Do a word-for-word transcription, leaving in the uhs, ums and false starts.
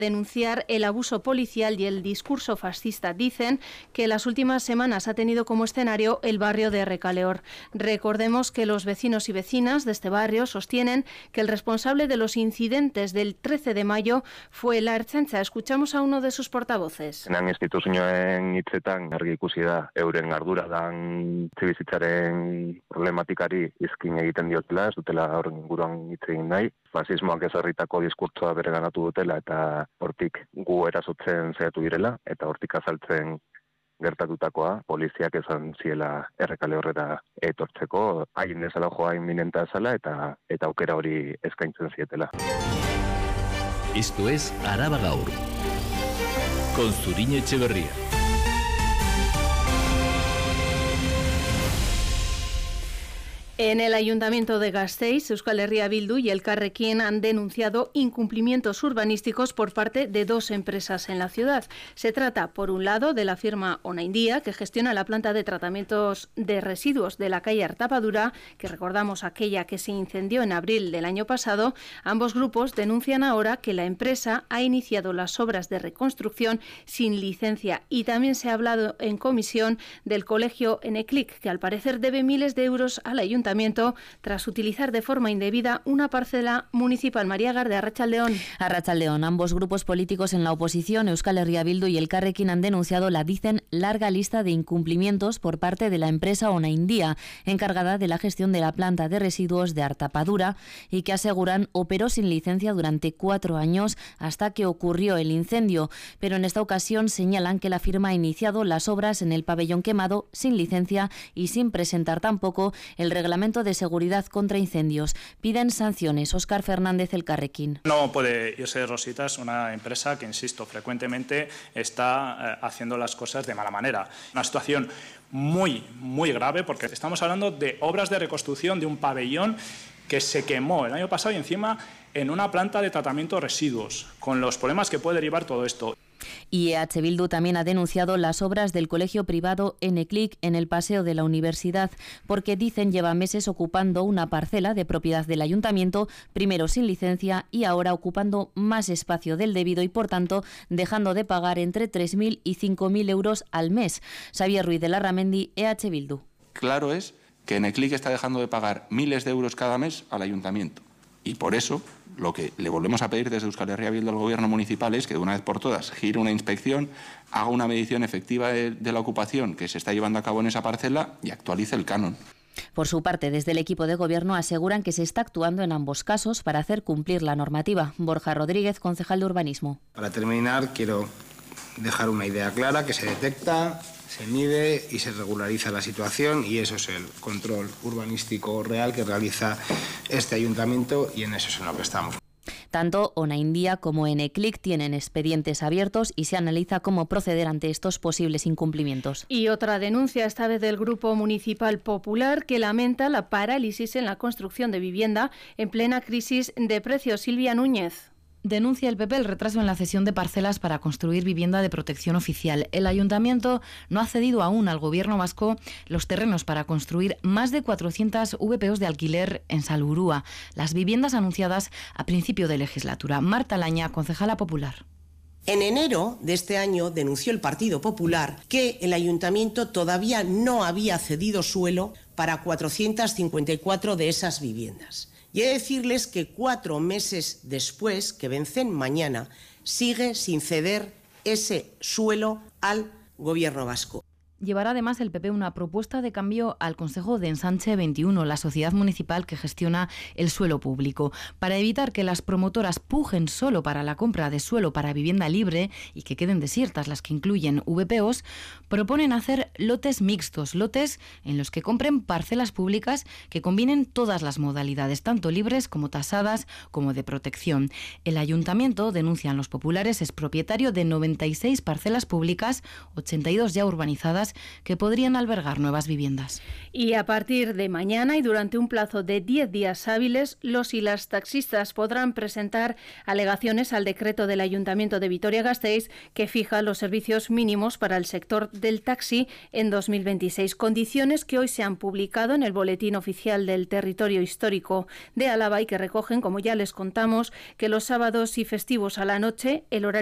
denunciar el abuso policial y el discurso fascista. Dicen que las últimas semanas ha tenido como escenario el barrio de Recaleor. Recordemos que los vecinos y vecinas de este barrio sostienen que el responsable de los incidentes del trece de mayo fue la Ertzaintza. Escuchamos a uno de sus portavoces. En instituzioen hitzetan argi ikusi da euren ardura dan etxebizitzaren problematikari izkin egiten diotela, ez dutela horren inguruan hitz egin nahi. Fasismoak ezarritako diskurtsoa bereganatu dutela eta hortik gu erasotzen saiatu direla eta hortik azaltzen gertatutakoa poliziak esan ziela Errekaleorrera etortzeko, hain bezala joa inminenta zela eta eta aukera hori eskaintzen zietela. Esto es Araba Gaur, con Zuriñe Etxeberria. En el Ayuntamiento de Gasteiz, Euskal Herria Bildu y Elkarrekin han denunciado incumplimientos urbanísticos por parte de dos empresas en la ciudad. Se trata, por un lado, de la firma Onaindia, que gestiona la planta de tratamientos de residuos de la calle Artapadura, que recordamos aquella que se incendió en abril del año pasado. Ambos grupos denuncian ahora que la empresa ha iniciado las obras de reconstrucción sin licencia. Y también se ha hablado en comisión del colegio Eneclic, que al parecer debe miles de euros al Ayuntamiento tras utilizar de forma indebida una parcela municipal. María Garde, Arratsaldeon. Arratsaldeon. Ambos grupos políticos en la oposición, Euskal Herria Bildu y Elkarrekin, han denunciado la, dicen, larga lista de incumplimientos por parte de la empresa Onaindia, encargada de la gestión de la planta de residuos de Artapadura y que aseguran operó sin licencia durante cuatro años hasta que ocurrió el incendio. Pero en esta ocasión señalan que la firma ha iniciado las obras en el pabellón quemado sin licencia y sin presentar tampoco el reglamento de seguridad contra incendios. Piden sanciones. Óscar Fernández, Elkarrekin. No puede irse Rositas, una empresa que, insisto, frecuentemente está eh, haciendo las cosas de mala manera. Una situación muy, muy grave porque estamos hablando de obras de reconstrucción de un pabellón que se quemó el año pasado y encima en una planta de tratamiento de residuos, con los problemas que puede derivar todo esto. Y E H Bildu también ha denunciado las obras del colegio privado Eneclic en el Paseo de la Universidad, porque dicen lleva meses ocupando una parcela de propiedad del ayuntamiento, primero sin licencia y ahora ocupando más espacio del debido y, por tanto, dejando de pagar entre tres mil y cinco mil euros al mes. Xavier Ruiz de Larramendi, E H Bildu. Claro es que Eneclic está dejando de pagar miles de euros cada mes al ayuntamiento. Y por eso, lo que le volvemos a pedir desde Euskal Herria Bildu al Gobierno municipal es que de una vez por todas gire una inspección, haga una medición efectiva de, de la ocupación que se está llevando a cabo en esa parcela y actualice el canon. Por su parte, desde el equipo de Gobierno aseguran que se está actuando en ambos casos para hacer cumplir la normativa. Borja Rodríguez, concejal de Urbanismo. Para terminar, quiero dejar una idea clara, que se detecta, se mide y se regulariza la situación, y eso es el control urbanístico real que realiza este ayuntamiento, y en eso es en lo que estamos. Tanto Onaindia como Eneclic tienen expedientes abiertos y se analiza cómo proceder ante estos posibles incumplimientos. Y otra denuncia, esta vez del Grupo Municipal Popular, que lamenta la parálisis en la construcción de vivienda en plena crisis de precios. Silvia Núñez. Denuncia el P P el retraso en la cesión de parcelas para construir vivienda de protección oficial. El Ayuntamiento no ha cedido aún al Gobierno vasco los terrenos para construir más de cuatrocientas V P Os de alquiler en Salburúa, las viviendas anunciadas a principio de legislatura. Marta Laña, concejala popular. En enero de este año denunció el Partido Popular que el Ayuntamiento todavía no había cedido suelo para cuatrocientas cincuenta y cuatro de esas viviendas. Y he de decirles que cuatro meses después, que vencen mañana, sigue sin ceder ese suelo al Gobierno vasco. Llevará además el P P una propuesta de cambio al Consejo de Ensanche veintiuno, la sociedad municipal que gestiona el suelo público, para evitar que las promotoras pujen solo para la compra de suelo para vivienda libre y que queden desiertas las que incluyen V P Os. Proponen hacer lotes mixtos, lotes en los que compren parcelas públicas que combinen todas las modalidades, tanto libres como tasadas como de protección. El Ayuntamiento, denuncian los populares, es propietario de noventa y seis parcelas públicas, ochenta y dos ya urbanizadas turísticas que podrían albergar nuevas viviendas. Y a partir de mañana y durante un plazo de diez días hábiles, los y las taxistas podrán presentar alegaciones al decreto del Ayuntamiento de Vitoria-Gasteiz que fija los servicios mínimos para el sector del taxi en dos mil veintiséis. Condiciones que hoy se han publicado en el Boletín Oficial del Territorio Histórico de Álava y que recogen, como ya les contamos, que los sábados y festivos a la noche el horario